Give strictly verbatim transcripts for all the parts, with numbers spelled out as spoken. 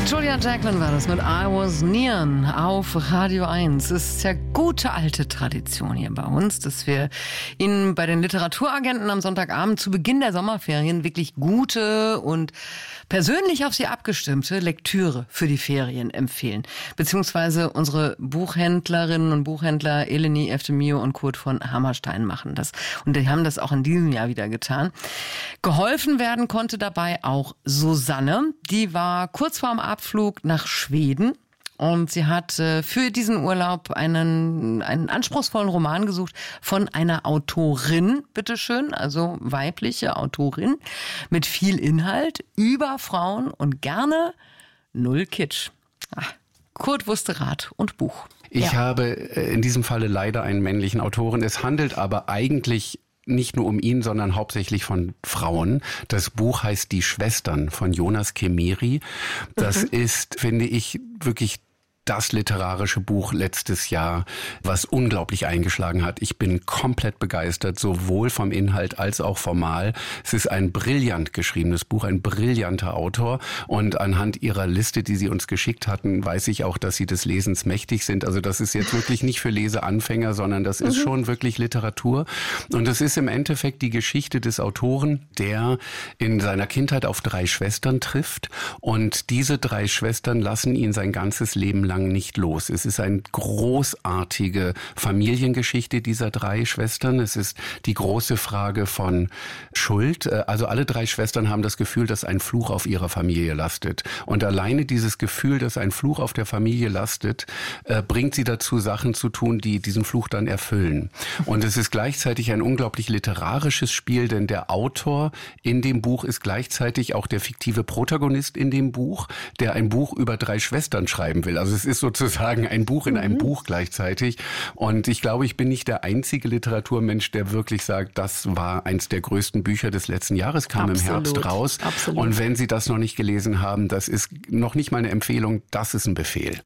Julia Jacqueline war das mit I Was Neon auf Radio eins. Es ist ja gute alte Tradition hier bei uns, dass wir Ihnen bei den Literaturagenten am Sonntagabend zu Beginn der Sommerferien wirklich gute und persönlich auf Sie abgestimmte Lektüre für die Ferien empfehlen. Beziehungsweise unsere Buchhändlerinnen und Buchhändler Eleni Eftemio und Kurt von Hammerstein machen das. Und die haben das auch in diesem Jahr wieder getan. Geholfen werden konnte dabei auch Susanne. Die war kurz vorm Abflug nach Schweden. Und sie hat äh, für diesen Urlaub einen, einen anspruchsvollen Roman gesucht von einer Autorin, bitteschön, also weibliche Autorin, mit viel Inhalt, über Frauen und gerne null Kitsch. Ach, Kurt wusste Rat und Buch. Ich ja. habe in diesem Falle leider einen männlichen Autoren. Es handelt aber eigentlich nicht nur um ihn, sondern hauptsächlich von Frauen. Das Buch heißt Die Schwestern von Jonas Kemiri. Das mhm. ist, finde ich, wirklich das literarische Buch letztes Jahr, was unglaublich eingeschlagen hat. Ich bin komplett begeistert, sowohl vom Inhalt als auch formal. Es ist ein brillant geschriebenes Buch, ein brillanter Autor. Und anhand ihrer Liste, die sie uns geschickt hatten, weiß ich auch, dass sie des Lesens mächtig sind. Also das ist jetzt wirklich nicht für Leseanfänger, sondern das ist mhm. schon wirklich Literatur. Und es ist im Endeffekt die Geschichte des Autoren, der in seiner Kindheit auf drei Schwestern trifft. Und diese drei Schwestern lassen ihn sein ganzes Leben lang nicht los. Es ist eine großartige Familiengeschichte dieser drei Schwestern. Es ist die große Frage von Schuld. Also alle drei Schwestern haben das Gefühl, dass ein Fluch auf ihrer Familie lastet. Und alleine dieses Gefühl, dass ein Fluch auf der Familie lastet, bringt sie dazu, Sachen zu tun, die diesen Fluch dann erfüllen. Und es ist gleichzeitig ein unglaublich literarisches Spiel, denn der Autor in dem Buch ist gleichzeitig auch der fiktive Protagonist in dem Buch, der ein Buch über drei Schwestern schreiben will. Also es ist sozusagen ein Buch in einem mhm. Buch gleichzeitig. Und ich glaube, ich bin nicht der einzige Literaturmensch, der wirklich sagt, das war eins der größten Bücher des letzten Jahres, kam Absolut. im Herbst raus. Absolut. Und wenn Sie das noch nicht gelesen haben, das ist noch nicht mal eine Empfehlung, das ist ein Befehl.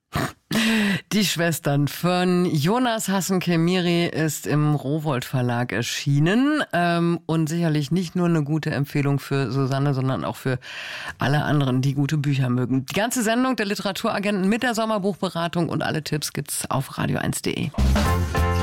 Die Schwestern von Jonas Hassen Kemiri ist im Rowohlt Verlag erschienen ähm, und sicherlich nicht nur eine gute Empfehlung für Susanne, sondern auch für alle anderen, die gute Bücher mögen. Die ganze Sendung der Literaturagenten mit der Sommerbuchberatung und alle Tipps gibt's auf radio eins punkt de.